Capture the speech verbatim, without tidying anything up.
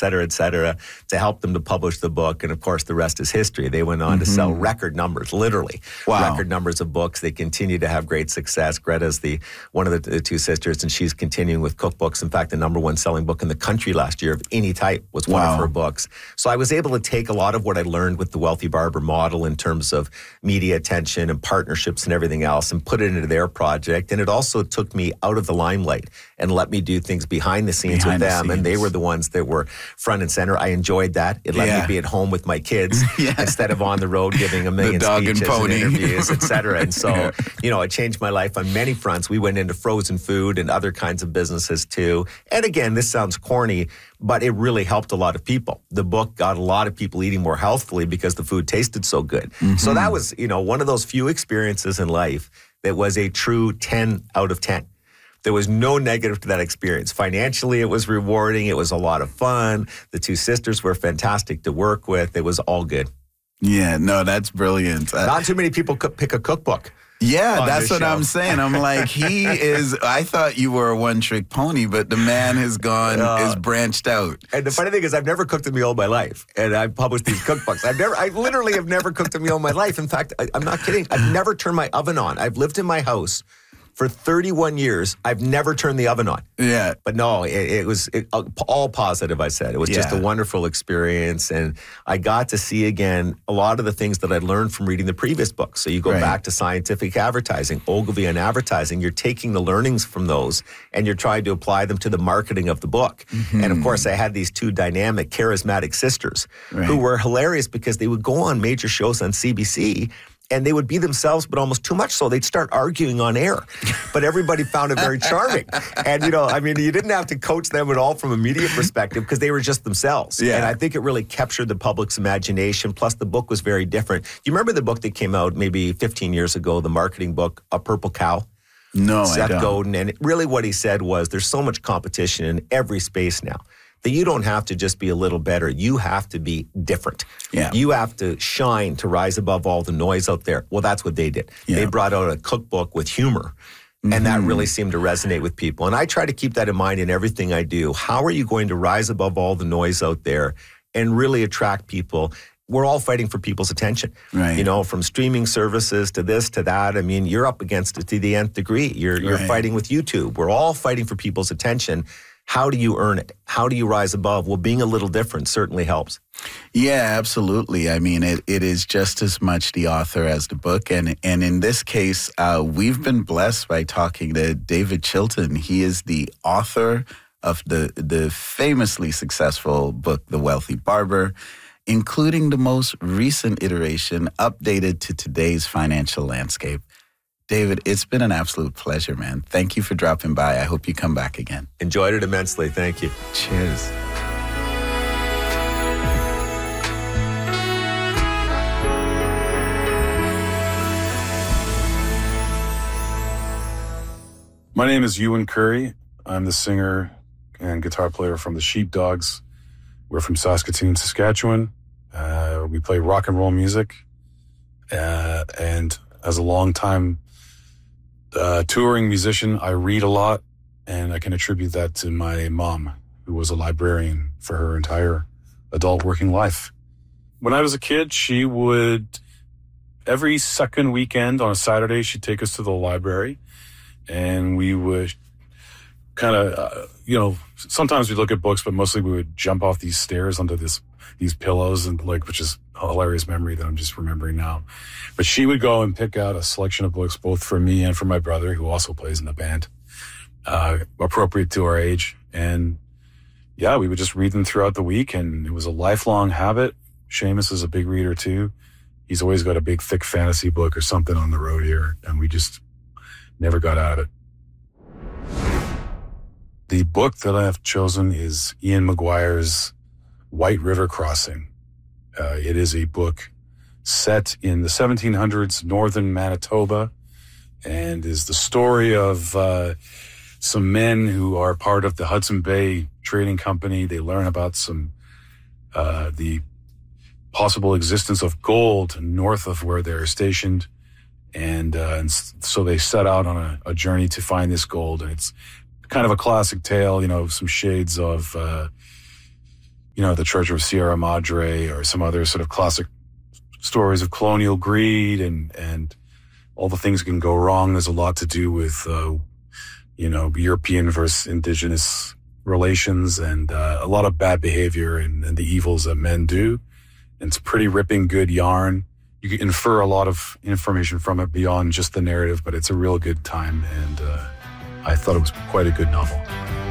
cetera, et cetera, to help them to publish the book. And of course, the rest is history. They went on mm-hmm. to sell record numbers, literally wow. record numbers of books. They continue to have great success. Greta's the one of the, the two sisters, and she's continuing with cookbooks. In fact, the number one selling book in the country last year of any type was one wow. of her books. So I was able to take a lot of what I learned with the Wealthy Barber model in terms of media attention and partnerships and everything else and put it into their project. And it also took me out of the limelight and let me do things behind the scenes behind with the them. scenes. And they were the ones that were front and center. I enjoyed that. It let yeah. me be at home with my kids yeah. instead of on the road giving a million dog speeches and, pony. and interviews, et cetera. And so, you know, it changed my life on many fronts. We went into frozen food and other kinds of businesses too. And again, this sounds corny, but it really helped a lot of people. The book got a lot of people eating more healthfully because the food tasted so good. Mm-hmm. So that was, you know, one of those few experiences in life that was a true ten out of ten. There was no negative to that experience. Financially, it was rewarding. It was a lot of fun. The two sisters were fantastic to work with. It was all good. Yeah, no, that's brilliant. Uh, Not too many people could pick a cookbook. Yeah, that's what show. I'm saying. I'm like, he is, I thought you were a one-trick pony, but the man has gone, uh, is branched out. And the funny thing is, I've never cooked a meal in my life. And I've published these cookbooks. I've never, I literally have never cooked a meal in my life. In fact, I, I'm not kidding. I've never turned my oven on. I've lived in my house for thirty-one years. I've never turned the oven on. Yeah. But no, it, it was it, all positive, I said. It was yeah. just a wonderful experience. And I got to see again a lot of the things that I learned from reading the previous books. So you go right. back to scientific advertising, Ogilvy on advertising. You're taking the learnings from those and you're trying to apply them to the marketing of the book. Mm-hmm. And of course, I had these two dynamic, charismatic sisters right. who were hilarious because they would go on major shows on C B C and they would be themselves, but almost too much so. They'd start arguing on air. But everybody found it very charming. And, you know, I mean, you didn't have to coach them at all from a media perspective because they were just themselves. Yeah. And I think it really captured the public's imagination. Plus, the book was very different. You remember the book that came out maybe fifteen years ago, the marketing book, A Purple Cow? No, Seth I don't. Godin. And really what he said was there's so much competition in every space now that you don't have to just be a little better. You have to be different. Yeah. You have to shine to rise above all the noise out there. Well, that's what they did. Yeah. They brought out a cookbook with humor. Mm-hmm. And that really seemed to resonate with people. And I try to keep that in mind in everything I do. How are you going to rise above all the noise out there and really attract people? We're all fighting for people's attention. Right. You know, from streaming services to this to that. I mean, you're up against it to the nth degree. You're, you're right. fighting with YouTube. We're all fighting for people's attention. How do you earn it? How do you rise above? Well, being a little different certainly helps. Yeah, absolutely. I mean, it, it is just as much the author as the book. And, and in this case, uh, we've been blessed by talking to David Chilton. He is the author of the, the famously successful book, The Wealthy Barber, including the most recent iteration updated to today's financial landscape. David, it's been an absolute pleasure, man. Thank you for dropping by. I hope you come back again. Enjoyed it immensely. Thank you. Cheers. My name is Ewan Curry. I'm the singer and guitar player from the Sheepdogs. We're from Saskatoon, Saskatchewan. Uh, we play rock and roll music. Uh, and as a long-time Uh, touring musician, I read a lot, and I can attribute that to my mom, who was a librarian for her entire adult working life. When I was a kid, she would, every second weekend on a Saturday, she'd take us to the library, and we would kind of, uh, you know, sometimes we'd look at books, but mostly we would jump off these stairs onto this these pillows, and like, which is a hilarious memory that I'm just remembering now. But she would go and pick out a selection of books, both for me and for my brother, who also plays in the band, uh, appropriate to our age. And yeah, we would just read them throughout the week, and it was a lifelong habit. Seamus is a big reader too. He's always got a big, thick fantasy book or something on the road here, and we just never got out of it. The book that I have chosen is Ian McGuire's White River Crossing. Uh, it is a book set in the seventeen hundreds, northern Manitoba, and is the story of uh, some men who are part of the Hudson Bay Trading Company. They learn about some uh, the possible existence of gold north of where they're stationed, and, uh, and so they set out on a, a journey to find this gold. And it's kind of a classic tale, you know, some shades of uh, you know, the Treasure of Sierra Madre or some other sort of classic stories of colonial greed and, and all the things that can go wrong. There's a lot to do with, uh, you know, European versus indigenous relations and uh, a lot of bad behavior and, and the evils that men do. And it's pretty ripping, good yarn. You can infer a lot of information from it beyond just the narrative, but it's a real good time. And uh, I thought it was quite a good novel.